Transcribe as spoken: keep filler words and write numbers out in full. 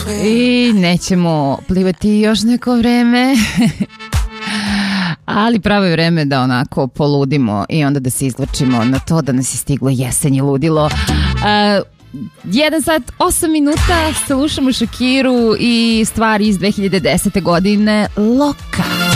I nećemo plivati još neko vreme. Ali pravo je vreme da onako poludimo i onda da se izvlačimo na to da nas je stiglo jesenje ludilo. Uh, jedan sat, osam minuta, slušamo Shakiru i stvari iz dve hiljade desete godine, Loka.